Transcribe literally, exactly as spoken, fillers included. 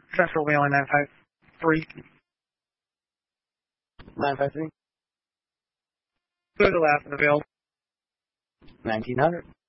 Central Wheeling nine five three. nine five three. Go to the last of the field. nineteen hundred.